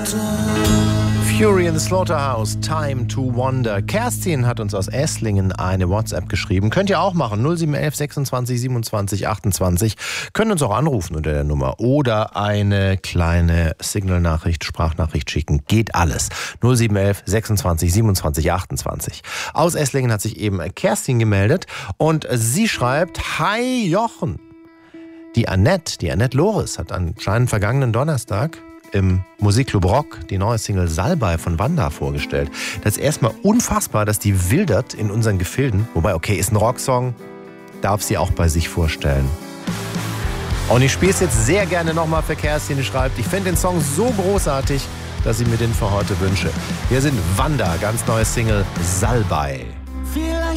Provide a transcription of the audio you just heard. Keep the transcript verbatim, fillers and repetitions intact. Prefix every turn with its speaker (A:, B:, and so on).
A: Fury in the Slaughterhouse, Time to Wonder. Kerstin hat uns aus Esslingen eine WhatsApp geschrieben. Könnt ihr auch machen, null sieben elf sechsundzwanzig siebenundzwanzig achtundzwanzig. Könnt uns auch anrufen unter der Nummer oder eine kleine Signal-Nachricht, Sprachnachricht schicken. Geht alles. null sieben elf sechsundzwanzig siebenundzwanzig achtundzwanzig. Aus Esslingen hat sich eben Kerstin gemeldet und sie schreibt: Hi Jochen. Die Annette, die Annette Loris hat anscheinend vergangenen Donnerstag im Musikclub Rock die neue Single Salbei von Wanda vorgestellt. Das ist erstmal unfassbar, dass die wildert in unseren Gefilden. Wobei, okay, ist ein Rocksong, darf sie auch bei sich vorstellen. Und ich spiele es jetzt sehr gerne nochmal für Kerstin, die schreibt: Ich finde den Song so großartig, dass ich mir den für heute wünsche. Hier sind Wanda, ganz neue Single Salbei.